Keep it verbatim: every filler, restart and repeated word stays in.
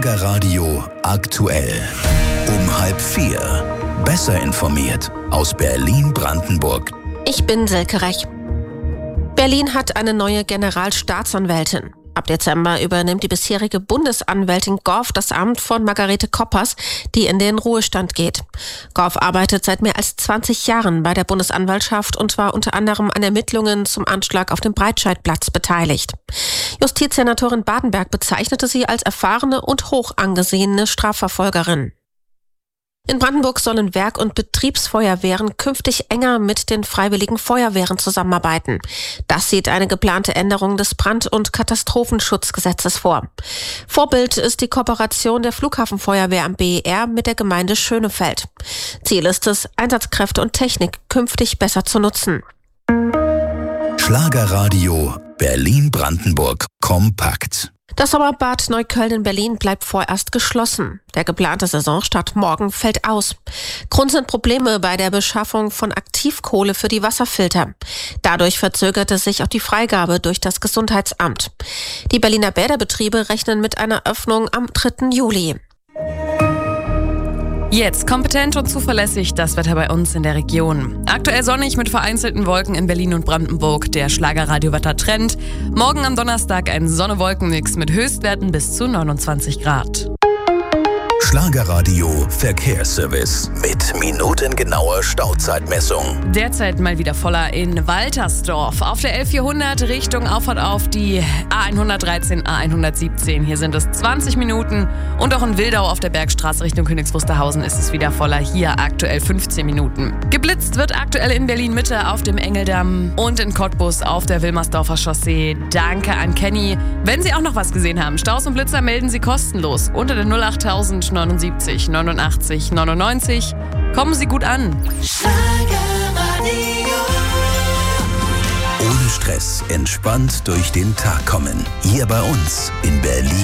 Schlagerradio aktuell. Um halb vier. Besser informiert aus Berlin-Brandenburg. Ich bin Silke Rech. Berlin hat eine neue Generalstaatsanwältin. Ab Dezember übernimmt die bisherige Bundesanwältin Gorff das Amt von Margarete Koppers, die in den Ruhestand geht. Gorff arbeitet seit mehr als zwanzig Jahren bei der Bundesanwaltschaft und war unter anderem an Ermittlungen zum Anschlag auf dem Breitscheidplatz beteiligt. Justizsenatorin Badenberg bezeichnete sie als erfahrene und hoch angesehene Strafverfolgerin. In Brandenburg sollen Werk- und Betriebsfeuerwehren künftig enger mit den freiwilligen Feuerwehren zusammenarbeiten. Das sieht eine geplante Änderung des Brand- und Katastrophenschutzgesetzes vor. Vorbild ist die Kooperation der Flughafenfeuerwehr am B E R mit der Gemeinde Schönefeld. Ziel ist es, Einsatzkräfte und Technik künftig besser zu nutzen. Schlagerradio Berlin-Brandenburg kompakt. Das Sommerbad Neukölln in Berlin bleibt vorerst geschlossen. Der geplante Saisonstart morgen fällt aus. Grund sind Probleme bei der Beschaffung von Aktivkohle für die Wasserfilter. Dadurch verzögerte sich auch die Freigabe durch das Gesundheitsamt. Die Berliner Bäderbetriebe rechnen mit einer Öffnung am dritten Juli. Jetzt kompetent und zuverlässig das Wetter bei uns in der Region. Aktuell sonnig mit vereinzelten Wolken in Berlin und Brandenburg. Der Schlagerradiowetter-Trend. Morgen am Donnerstag ein Sonne-Wolken-Mix mit Höchstwerten bis zu neunundzwanzig Grad. Schlagerradio Verkehrsservice mit minutengenauer Stauzeitmessung. Derzeit mal wieder voller in Waltersdorf. Auf der L vierhundert Richtung Auffahrt auf die A hundertdreizehn, A hundertsiebzehn. Hier sind es zwanzig Minuten. Und auch in Wildau auf der Bergstraße Richtung Königs Wusterhausen ist es wieder voller. Hier aktuell fünfzehn Minuten. Geblitzt wird aktuell in Berlin-Mitte auf dem Engeldamm und in Cottbus auf der Wilmersdorfer Chaussee. Danke an Kenny. Wenn Sie auch noch was gesehen haben, Staus und Blitzer melden Sie kostenlos unter der null acht null neunundsiebzig neunundachtzig neunundneunzig. Kommen Sie gut an. Ohne Stress, entspannt durch den Tag kommen. Hier bei uns in Berlin.